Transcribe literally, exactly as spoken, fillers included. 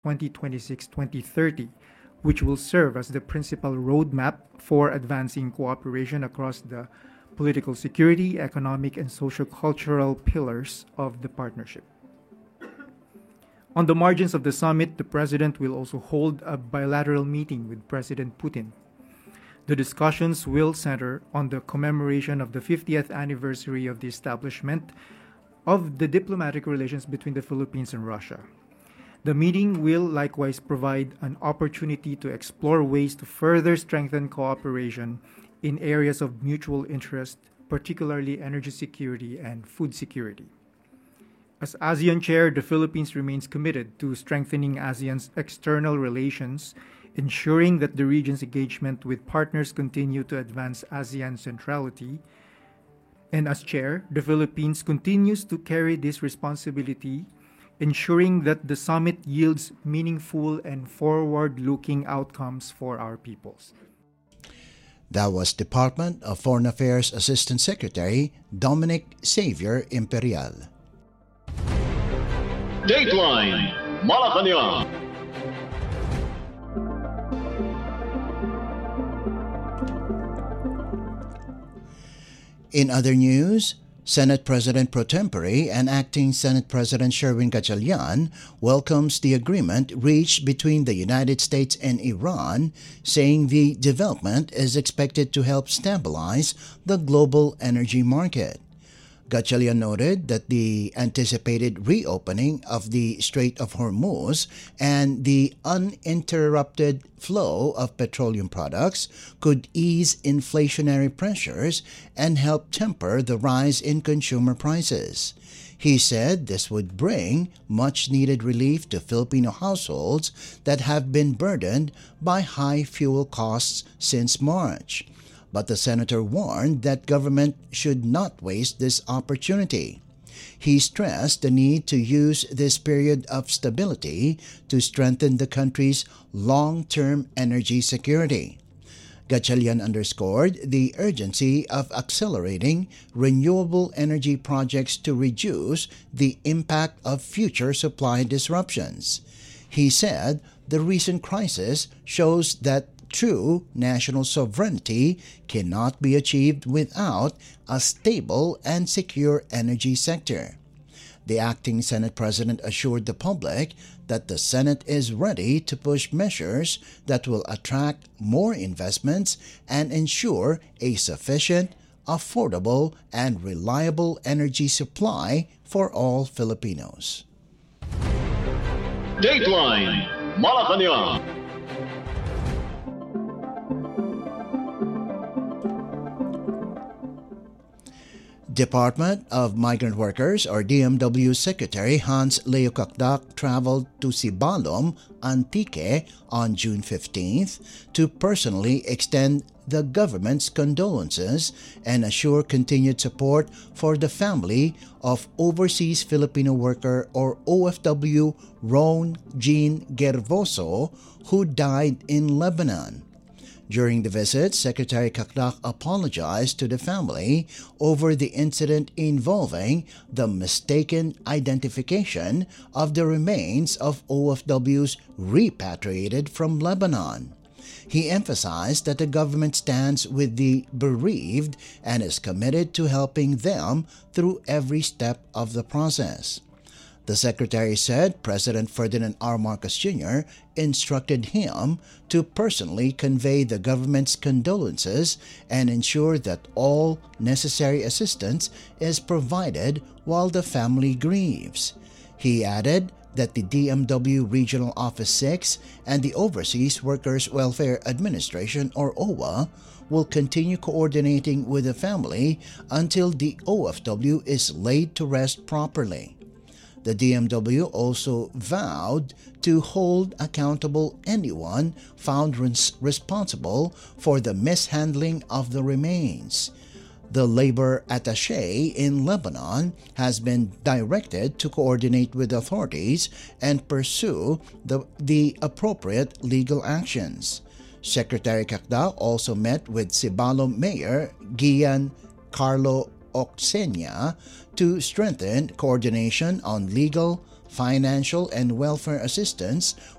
twenty twenty-six to twenty thirty, which will serve as the principal roadmap for advancing cooperation across the political security, economic, and socio-cultural pillars of the partnership. On the margins of the summit, the President will also hold a bilateral meeting with President Putin. The discussions will center on the commemoration of the fiftieth anniversary of the establishment of the diplomatic relations between the Philippines and Russia. The meeting will likewise provide an opportunity to explore ways to further strengthen cooperation in areas of mutual interest, particularly energy security and food security. As ASEAN Chair, the Philippines remains committed to strengthening ASEAN's external relations, ensuring that the region's engagement with partners continue to advance ASEAN centrality. And as Chair, the Philippines continues to carry this responsibility, ensuring that the summit yields meaningful and forward-looking outcomes for our peoples. That was Department of Foreign Affairs Assistant Secretary Dominic Xavier Imperial. Dateline Malacanang. In other news, Senate President Pro Tempore and Acting Senate President Sherwin Gatchalian welcomes the agreement reached between the United States and Iran, saying the development is expected to help stabilize the global energy market. Gatchalian noted that the anticipated reopening of the Strait of Hormuz and the uninterrupted flow of petroleum products could ease inflationary pressures and help temper the rise in consumer prices. He said this would bring much-needed relief to Filipino households that have been burdened by high fuel costs since March. But the senator warned that government should not waste this opportunity. He stressed the need to use this period of stability to strengthen the country's long-term energy security. Gatchalian underscored the urgency of accelerating renewable energy projects to reduce the impact of future supply disruptions. He said the recent crisis shows that true national sovereignty cannot be achieved without a stable and secure energy sector. The acting Senate President assured the public that the Senate is ready to push measures that will attract more investments and ensure a sufficient, affordable, and reliable energy supply for all Filipinos. Dateline Malacanang. Department of Migrant Workers or D M W Secretary Hans Leo Kakdak traveled to Sibalom, Antique on June fifteenth to personally extend the government's condolences and assure continued support for the family of Overseas Filipino Worker or O F W Ron Jean Gervoso, who died in Lebanon. During the visit, Secretary Kakdak apologized to the family over the incident involving the mistaken identification of the remains of O F Ws repatriated from Lebanon. He emphasized that the government stands with the bereaved and is committed to helping them through every step of the process. The Secretary said President Ferdinand R. Marcos Junior instructed him to personally convey the government's condolences and ensure that all necessary assistance is provided while the family grieves. He added that the D M W Regional Office six and the Overseas Workers Welfare Administration or O W A will continue coordinating with the family until the O F W is laid to rest properly. The D M W also vowed to hold accountable anyone found res- responsible for the mishandling of the remains. The labor attaché in Lebanon has been directed to coordinate with authorities and pursue the, the appropriate legal actions. Secretary Kakdak also met with Sibalom Mayor Gian Carlo Oxenia to strengthen coordination on legal, financial and welfare assistance